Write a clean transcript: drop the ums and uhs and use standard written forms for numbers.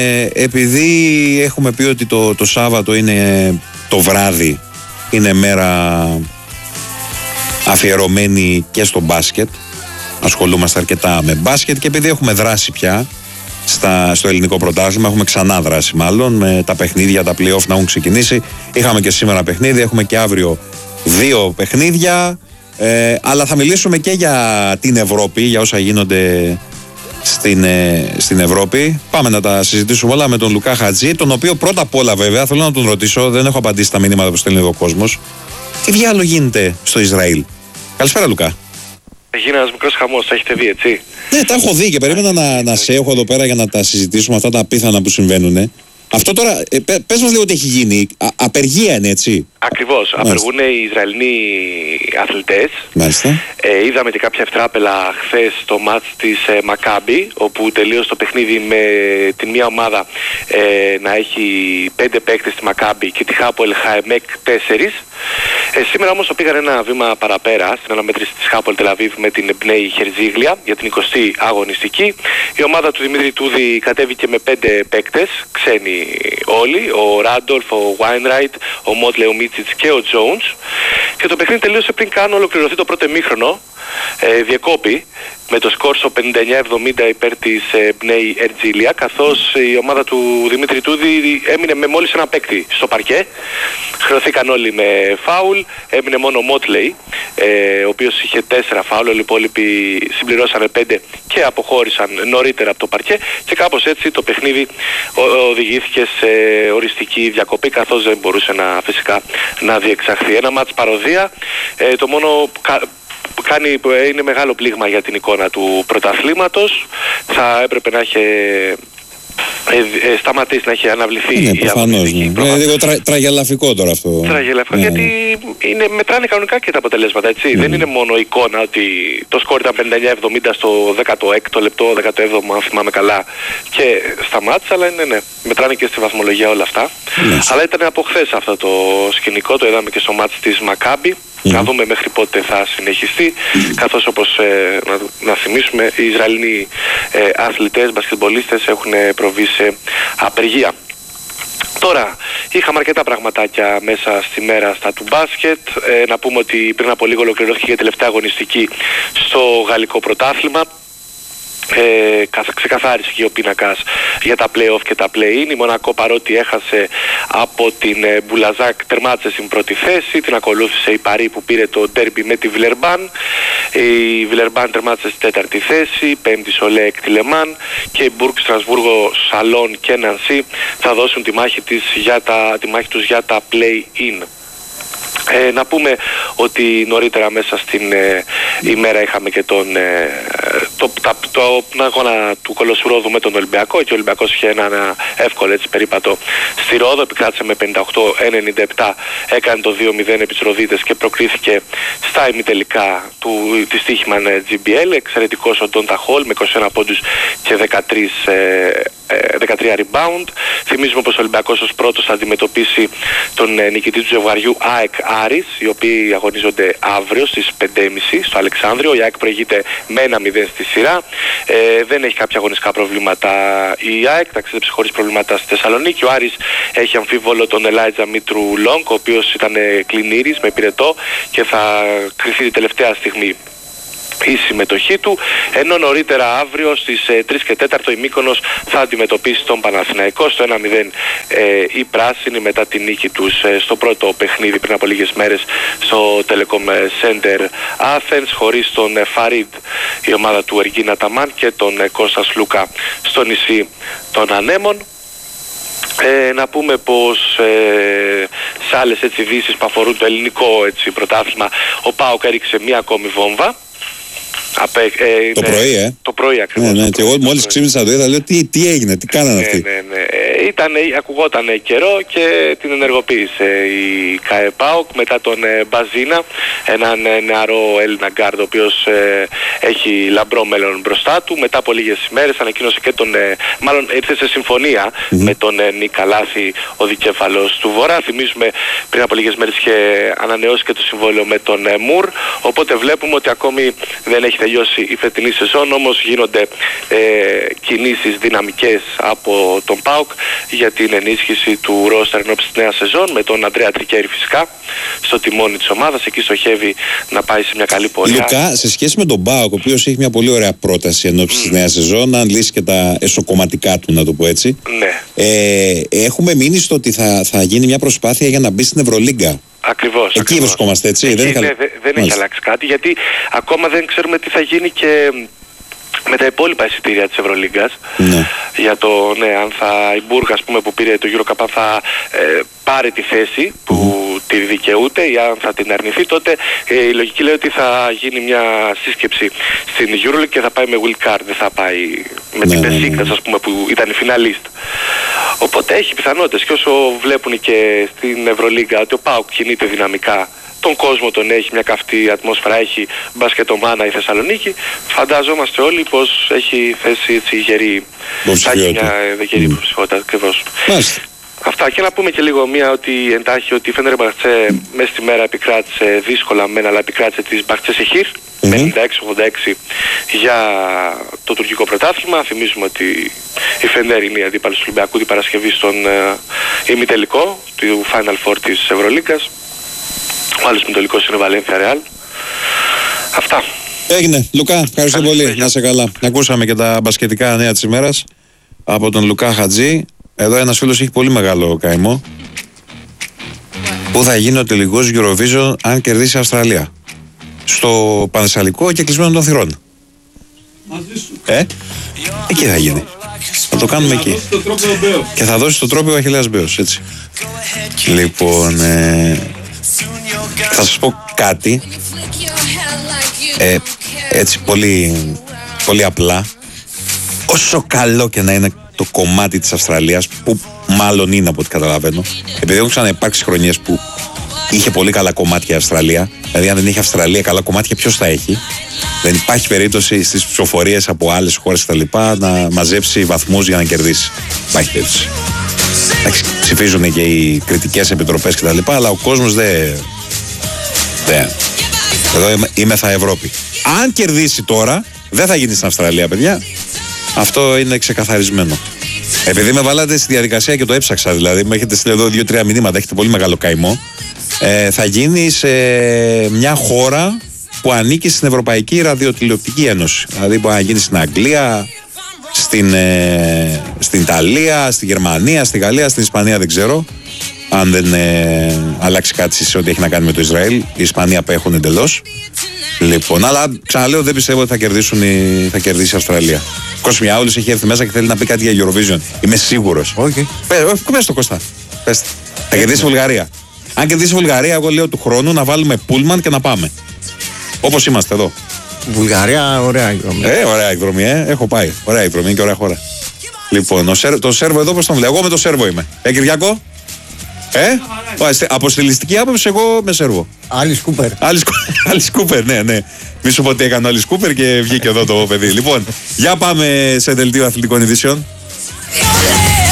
επειδή έχουμε πει ότι το Σάββατο είναι το βράδυ, είναι μέρα αφιερωμένη και στο μπάσκετ, ασχολούμαστε αρκετά με μπάσκετ, και επειδή έχουμε δράσει πια στο ελληνικό πρωτάθλημα, έχουμε ξανά δράσει μάλλον, με τα παιχνίδια, τα play-off να έχουν ξεκινήσει. Είχαμε και σήμερα παιχνίδι, έχουμε και αύριο 2 παιχνίδια, αλλά θα μιλήσουμε και για την Ευρώπη, για όσα γίνονται στην Ευρώπη. Πάμε να τα συζητήσουμε όλα με τον Λουκά Χατζή, τον οποίο πρώτα απ' όλα βέβαια θέλω να τον ρωτήσω, δεν έχω απαντήσει στα μηνύματα που στέλνει ο κόσμος. Τι διάλογο γίνεται στο Ισραήλ? Καλησπέρα, Λουκά. Έγινε ένας μικρός χαμός, τα έχετε δει, έτσι? Ναι, τα έχω δει και περίμενα να σε έχω εδώ πέρα για να τα συζητήσουμε αυτά τα απίθανα που συμβαίνουν. Αυτό τώρα, πες μας λίγο τι έχει γίνει. Απεργία είναι, έτσι? Ακριβώς. Απεργούν οι Ισραηλοί αθλητές. Μάλιστα. Είδαμε και κάποια ευτράπελα χθες στο μάτς της Μακάμπι, όπου τελείωσε το παιχνίδι με την μία ομάδα να έχει 5 παίκτες στη Μακάμπι και τη Χάπολ Χαεμέκ 4. Σήμερα όμως το πήγαν ένα βήμα παραπέρα στην αναμέτρηση της Χάπολ Τελαβίβ με την Μπνέι Χερζίγλια για την 20η αγωνιστική. Η ομάδα του Δημήτρη Τούδη κατέβηκε με 5 παίκτες, ξένοι όλοι, ο Ράντολφ, ο Βάινράιτ, ο Μότλε, ο Μίτσιτς και ο Τζόουνς, και το παιχνίδι τελείωσε πριν καν ολοκληρωθεί το πρώτο ημίχρονο. Διεκόπη με το σκορ στο 59-70 υπέρ της Μπνέι Ερτζίλια, καθώς η ομάδα του Δημήτρη Τούδη έμεινε με μόλις ένα παίκτη στο παρκέ. Χρεωθήκαν όλοι με φάουλ, έμεινε μόνο ο Μότλεϊ, ο οποίος είχε 4 φάουλ, όλοι οι υπόλοιποι συμπληρώσανε 5 και αποχώρησαν νωρίτερα από το παρκέ, και κάπως έτσι το παιχνίδι οδηγήθηκε σε οριστική διακοπή, καθώς δεν μπορούσε φυσικά να διεξαχθεί. Ένα μάτς παροδία, το μόνο είναι μεγάλο πλήγμα για την εικόνα του πρωταθλήματος. Θα έπρεπε να έχει σταματήσει, να έχει αναβληθεί η αγωνιστική. Είναι λίγο τραγελαφικό τώρα αυτό. Τραγελαφικό, γιατί μετράνε κανονικά και τα αποτελέσματα, έτσι. Δεν είναι μόνο εικόνα ότι το σκορ ήταν 59-70 στο 16ο λεπτό, 17ο αν θυμάμαι καλά, και στα μάτς, αλλά μετράνε και στη βαθμολογία όλα αυτά. Αλλά ήταν από χθες αυτό το σκηνικό, το είδαμε και στο μάτς της Μακάμπι. Να δούμε μέχρι πότε θα συνεχιστεί, καθώς όπως να θυμίσουμε, οι Ισραηλοί αθλητές, μπασκετμπολίστες έχουν προβεί σε απεργία. Τώρα, είχαμε αρκετά πραγματάκια μέσα στη μέρα στα του μπάσκετ. Να πούμε ότι πριν από λίγο ολοκληρώθηκε η τελευταία αγωνιστική στο γαλλικό πρωτάθλημα. Ξεκαθάρισε και ο πίνακας για τα play-off και τα play-in. Η Μονακό, παρότι έχασε από την Μπουλαζάκ, τερμάτισε στην πρώτη θέση. Την ακολούθησε η Παρί που πήρε το ντέρμπι με τη Βιλερμπάν. Η Βιλερμπάν τερμάτισε στην 4η θέση. 5η Σολέ εκ τη Λεμάν. Και η Μπουργκ, Στρασβούργο, Σαλόν και Νανσί θα δώσουν τη μάχη τους για τα play-in. Να πούμε ότι νωρίτερα μέσα στην ημέρα είχαμε και τον αγώνα του Κολοσσουρόδου με τον Ολυμπιακό, και ο Ολυμπιακός είχε ένα εύκολο περίπατο στη Ρόδο, επικράτησε με 58-97, έκανε το 2-0 επί τους Ροδίτες και προκρίθηκε στα ημιτελικά της Τύχημαν GBL. Εξαιρετικός ο Ντόντα Χολ με 21 πόντους και 13 rebound. Θυμίζουμε πως ο Ολυμπιακός ως πρώτος θα αντιμετωπίσει τον νικητή του ζευγαριού ΑΕΚ Άρης, οι οποίοι αγωνίζονται αύριο στις 5.30 στο Αλεξάνδριο. Η ΑΕΚ προηγείται με 1-0 στη σειρά. Δεν έχει κάποια αγωνιστικά προβλήματα η ΑΕΚ, ταξίδεψε χωρίς προβλήματα στη Θεσσαλονίκη. Ο Άρης έχει αμφίβολο τον Ελάιτζα Μήτρου Λόγκ, ο οποίος ήταν κλινήρης με πυρετό και θα κρυφθεί την τελευταία στιγμή η συμμετοχή του, ενώ νωρίτερα αύριο στις 3 και 4 η Μύκονος θα αντιμετωπίσει τον Παναθηναϊκό. Στο 1-0 οι πράσινοι μετά την νίκη τους στο πρώτο παιχνίδι πριν από λίγες μέρες στο Telecom Center Athens, χωρίς τον Φαρίντ, η ομάδα του Εργίνα Ταμάν, και τον Κώστα Λούκα στο νησί των Ανέμων. Να πούμε πως σε άλλες ειδήσεις που αφορούν το ελληνικό πρωτάθλημα, ο ΠΑΟΚ έριξε μία ακόμη βόμβα. Το πρωί, Το πρωί ακριβώς. Ναι, και εγώ μόλις ξύπνησα το είδα, λέω τι έγινε, τι κάνανε αυτοί. Ναι. ακουγόταν καιρό και την ενεργοποίησε η ΚΑΕΠΑΟΚ μετά τον Μπαζίνα, έναν νεαρό Έλληνα γκάρντ ο οποίος έχει λαμπρό μέλλον μπροστά του. Μετά από λίγες ημέρες ανακοίνωσε και μάλλον ήρθε σε συμφωνία με τον Νίκα Λάθη, ο δικέφαλος του Βορρά. Θυμίζουμε πριν από λίγες μέρες είχε ανανεώσει και το συμβόλαιο με τον Μουρ, οπότε βλέπουμε ότι ακόμη δεν έχει τελειώσει η φετινή σεζόν, όμως γίνονται κινήσεις δυναμικές από τον ΠΑΟΚ για την ενίσχυση του ρόστερ ενώπιση της νέας σεζόν, με τον Αντρέα Τρικέρη φυσικά στο τιμόνι της ομάδας. Εκεί στοχεύει να πάει σε μια καλή πορεία. Λουκά, σε σχέση με τον ΠΑΟΚ, ο οποίος έχει μια πολύ ωραία πρόταση ενώπιση της νέας σεζόν, αν λύσει και τα εσωκομματικά του, να το πω έτσι. Ναι. Έχουμε μείνει στο ότι θα γίνει μια προσπάθεια για να μπει στην Ευρωλίγκα. Ακριβώς. Εκεί βρισκόμαστε, έτσι. Εκεί, δεν έχει αλλάξει κάτι, γιατί ακόμα δεν ξέρουμε τι θα γίνει και με τα υπόλοιπα εισιτήρια της Ευρωλίγκας. Ναι. Για το, αν η Μπουργκ, ας πούμε, που πήρε το EuroCup, θα πάρει τη θέση που τη δικαιούται, ή αν θα την αρνηθεί, τότε η λογική λέει ότι θα γίνει μια σύσκεψη στην EuroLeague και θα πάει με Will Card, δεν θα πάει με την Besiktas, ας πούμε, που ήταν η φιναλίστ. Οπότε έχει πιθανότητες, και όσο βλέπουν και στην Ευρωλίγκα ότι ο ΠΑΟΚ κινείται δυναμικά, τον κόσμο τον έχει, μια καυτή ατμόσφαιρα, έχει μπασκετομάνα η Θεσσαλονίκη, φαντάζομαστε όλοι πως έχει θέση έτσι γερή, θα έχει μια γερή υποψηφιότητα ακριβώς. Αυτά, και να πούμε και λίγο ότι εντάχει ότι η Φενέρμπαχτσε μέσα στη μέρα επικράτησε δύσκολα μεν, αλλά επικράτησε της Μπαχτσεσεχήρ με 96-86 για το τουρκικό πρωτάθλημα. Θυμίζουμε ότι η Φενέρ είναι η αντίπαλος του Ολυμπιακού την Παρασκευή στον ημιτελικό του Final Four της Ευρωλίγκας. Ο άλλος ημιτελικός είναι Βαλένθια Ρεάλ. Αυτά. Έγινε. Λουκά, ευχαριστώ πολύ. Να είσαι καλά. Ακούσαμε και τα μπασκετικά νέα της ημέρας από τον Λουκά Χατζή. Εδώ ένας φίλος έχει πολύ μεγάλο καημό. Πού θα γίνει ο τελικός Eurovision αν κερδίσει η Αυστραλία? Στο Πανθεσσαλικό και κλεισμένο των θυρών. Εκεί θα γίνει. Θα το κάνουμε εκεί. Και θα δώσει το τρόπαιο ο Αχιλλέας Μπέος, έτσι. Λοιπόν, θα σας πω κάτι έτσι πολύ απλά. Όσο καλό και να είναι το κομμάτι της Αυστραλίας, που μάλλον είναι από ό,τι καταλαβαίνω, επειδή έχουν ξαναυπάρξει χρονιές που είχε πολύ καλά κομμάτια η Αυστραλία, δηλαδή αν δεν είχε Αυστραλία καλά κομμάτια, ποιος θα έχει? Δεν υπάρχει περίπτωση στις ψηφοφορίες από άλλες χώρες κτλ. Να μαζέψει βαθμούς για να κερδίσει. Υπάρχει περίπτωση. Ψηφίζουν και οι κριτικές επιτροπές κτλ. Αλλά ο κόσμος δεν. Εδώ είμαι θα Ευρώπη. Αν κερδίσει τώρα, δεν θα γίνει στην Αυστραλία, παιδιά. Αυτό είναι ξεκαθαρισμένο. Επειδή με βάλατε στη διαδικασία και το έψαξα, δηλαδή, μου έχετε στείλει εδώ 2-3 μηνύματα, έχετε πολύ μεγάλο καημό. Θα γίνει σε μια χώρα που ανήκει στην Ευρωπαϊκή Ραδιοτηλεοπτική Ένωση. Δηλαδή, μπορεί να γίνει στην Αγγλία, στην Ιταλία, στη Γερμανία, στη Γαλλία, στην Ισπανία, δεν ξέρω. Αν δεν αλλάξει κάτι σε ό,τι έχει να κάνει με το Ισραήλ. Η Ισπανία απέχουν εντελώς. Λοιπόν, αλλά ξαναλέω, δεν πιστεύω ότι θα κερδίσει η Αυστραλία. Κώστας Μιαούλης έχει έρθει μέσα και θέλει να πει κάτι για Eurovision. Είμαι σίγουρος. Όχι. Πες το, Κώστα. Πες. Θα κερδίσει η Βουλγαρία. Αν κερδίσει η Βουλγαρία, εγώ λέω του χρόνου να βάλουμε πούλμαν και να πάμε. Όπως είμαστε εδώ. Βουλγαρία, ωραία εκδρομή. Ωραία εκδρομή, έχω πάει. Ωραία εκδρομή και ωραία χώρα. Λοιπόν, το Σέρβο εδώ πώς τον λέω? Εγώ με το Σέρβο είμαι. Κυριακό. Από στιλιστική άποψη, εγώ με Σέρβο. Άλις Κούπερ, ναι. Μη σου πω τι έκανε ο Άλις Κούπερ και βγήκε εδώ το παιδί. Λοιπόν, για πάμε σε δελτίο αθλητικών ειδήσεων.